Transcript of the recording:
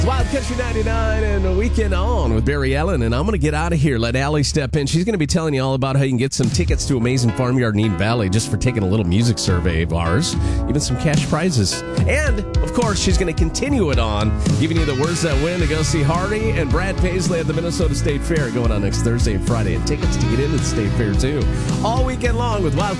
Wild Country 99 and a Weekend On with Barry Allen, and I'm going to get out of here. Let Allie step in. She's going to be telling you all about how you can get some tickets to Amazing Farmyard in Eden Valley just for taking a little music survey of ours, even some cash prizes. And, of course, she's going to continue it on, giving you the words that win to go see Hardy and Brad Paisley at the Minnesota State Fair going on next Thursday and Friday, and tickets to get into the State Fair, too. All weekend long with Wild